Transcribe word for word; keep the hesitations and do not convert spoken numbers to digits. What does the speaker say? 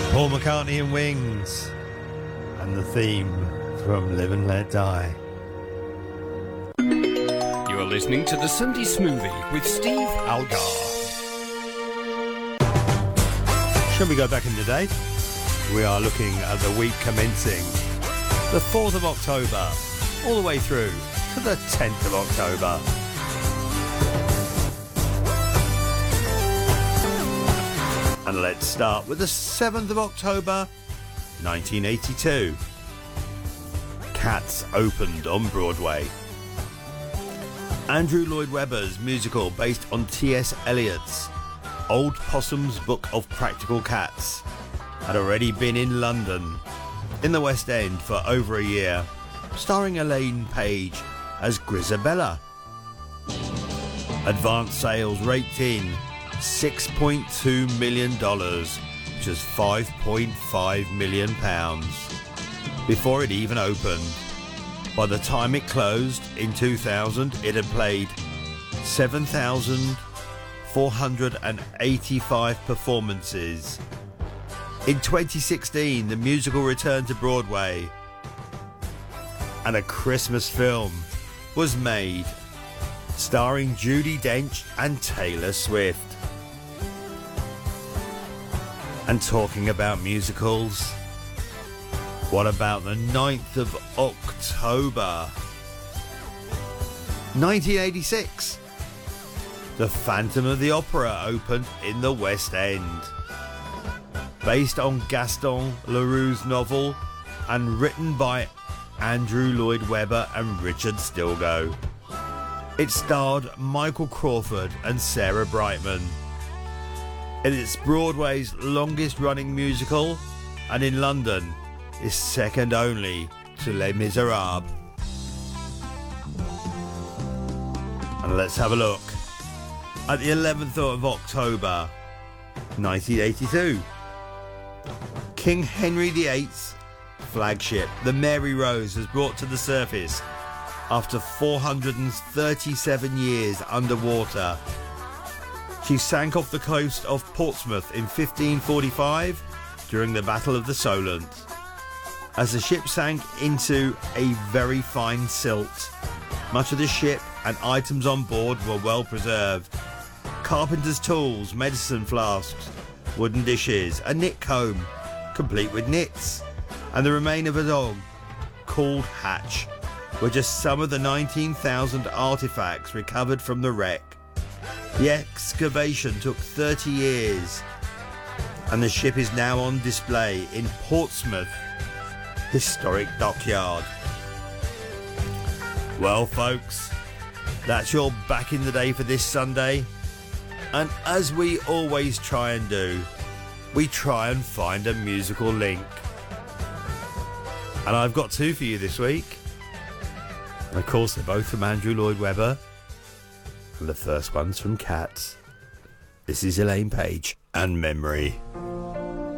Paul McCartney and Wings, and the theme from Live and Let Die. You're listening to the Sunday Smoothie with Steve Algar. Shall we go back in the date? We are looking at the week commencing the fourth of October, all the way through to the tenth of October. And let's start with the seventh of October, nineteen eighty-two. Cats opened on Broadway. Andrew Lloyd Webber's musical based on T S Eliot's Old Possum's Book of Practical Cats had already been in London, in the West End, for over a year, starring Elaine Page as Grisabella. Advance sales raked in six point two million dollars, which is five point five million pounds, before it even opened. By the time it closed in two thousand, it had played seven thousand four hundred eighty-five performances. In twenty sixteen, the musical returned to Broadway, and a Christmas film was made, starring Judi Dench and Taylor Swift. And talking about musicals, what about the ninth of October, nineteen eighty-six? The Phantom of the Opera opened in the West End. Based on Gaston Leroux's novel and written by Andrew Lloyd Webber and Richard Stilgoe. It starred Michael Crawford and Sarah Brightman. It is Broadway's longest running musical, and in London is second only to Les Miserables. And let's have a look at the eleventh of October, nineteen eighty-two. King Henry the eighth's flagship, the Mary Rose, was brought to the surface after four hundred thirty-seven years underwater. She sank off the coast of Portsmouth in fifteen forty-five during the Battle of the Solent. As the ship sank into a very fine silt, much of the ship and items on board were well preserved. Carpenter's tools, medicine flasks, wooden dishes, a knit comb, complete with knits, and the remain of a dog called Hatch were just some of the nineteen thousand artefacts recovered from the wreck. The excavation took thirty years, and the ship is now on display in Portsmouth Historic Dockyard. Well, folks, that's your Back in the Day for this Sunday. And as we always try and do, we try and find a musical link. And I've got two for you this week. And of course, they're both from Andrew Lloyd Webber. And the first one's from Cats. This is Elaine Page and Memory.